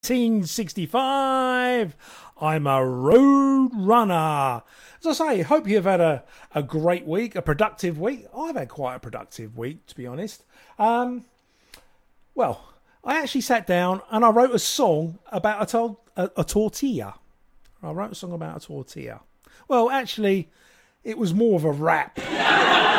1965. I'm a road runner. As I say, hope you've had a great week, a productive week. I've had quite a productive week, to be honest. Well, I actually sat down and I wrote a song about a tortilla. I wrote a song about a tortilla. Well, actually, it was more of a rap.